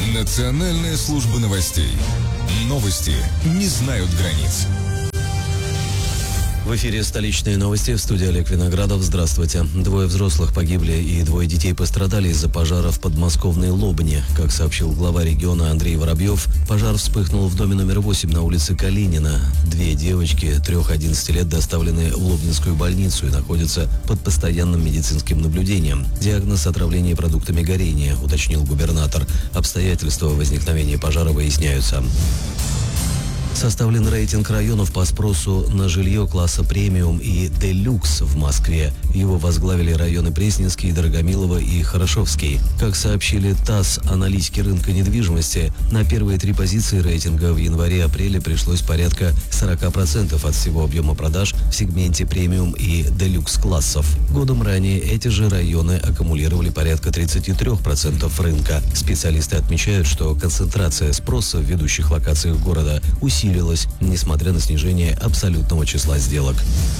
Национальная служба новостей. Новости не знают границ. В эфире столичные новости, в студии Олег Виноградов. Здравствуйте. 2 взрослых погибли и 2 детей пострадали из-за пожара в подмосковной Лобне. Как сообщил глава региона Андрей Воробьев, пожар вспыхнул в доме номер 8 на улице Калинина. 2 девочки 3-11 лет доставлены в Лобнинскую больницу и находятся под постоянным медицинским наблюдением. Диагноз — отравление продуктами горения, уточнил губернатор. Обстоятельства возникновения пожара выясняются. Составлен рейтинг районов по спросу на жилье класса премиум и делюкс в Москве. Его возглавили районы Пресненский, Дорогомилово и Хорошевский. Как сообщили ТАСС, аналитики рынка недвижимости, на первые 3 позиции рейтинга в январе-апреле пришлось порядка 40% от всего объема продаж в сегменте премиум и делюкс классов. Годом ранее эти же районы аккумулировали порядка 33% рынка. Специалисты отмечают, что концентрация спроса в ведущих локациях города усилилась, несмотря на снижение абсолютного числа сделок.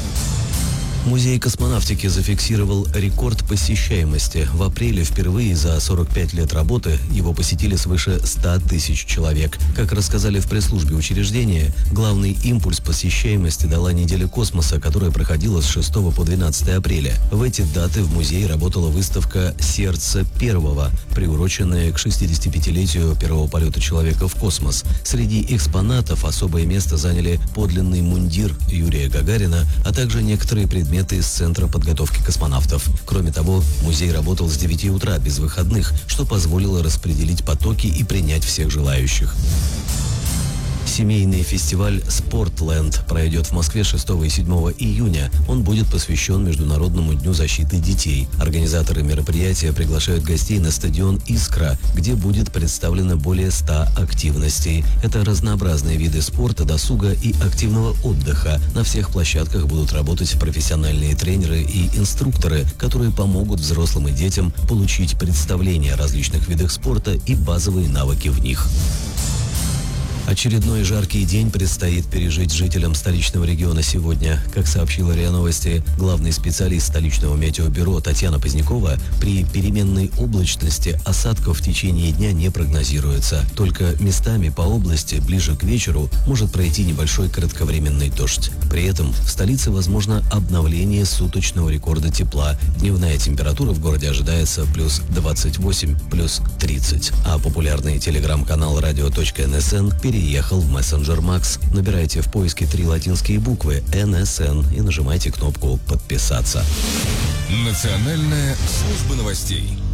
Музей космонавтики зафиксировал рекорд посещаемости. В апреле впервые за 45 лет работы его посетили свыше 100 тысяч человек. Как рассказали в пресс-службе учреждения, главный импульс посещаемости дала неделя космоса, которая проходила с 6 по 12 апреля. В эти даты в музее работала выставка «Сердце первого», приуроченная к 65-летию первого полета человека в космос. Среди экспонатов особое место заняли подлинный мундир Юрия Гагарина, а также некоторые предметы из Центра подготовки космонавтов. Кроме того, музей работал с 9 утра без выходных, что позволило распределить потоки и принять всех желающих. Семейный фестиваль «Спортленд» пройдет в Москве 6 и 7 июня. Он будет посвящен Международному дню защиты детей. Организаторы мероприятия приглашают гостей на стадион «Искра», где будет представлено более 100 активностей. Это разнообразные виды спорта, досуга и активного отдыха. На всех площадках будут работать профессиональные тренеры и инструкторы, которые помогут взрослым и детям получить представление о различных видах спорта и базовые навыки в них. Очередной жаркий день предстоит пережить жителям столичного региона сегодня. Как сообщила РИА Новости главный специалист столичного метеобюро Татьяна Позднякова, при переменной облачности осадков в течение дня не прогнозируется. Только местами по области ближе к вечеру может пройти небольшой кратковременный дождь. При этом в столице возможно обновление суточного рекорда тепла. Дневная температура в городе ожидается плюс 28, плюс 30. А популярный телеграм-канал radio.nsn переехал в мессенджер Макс. Набирайте в поиске 3 латинские буквы NSN и нажимайте кнопку «Подписаться». Национальная служба новостей.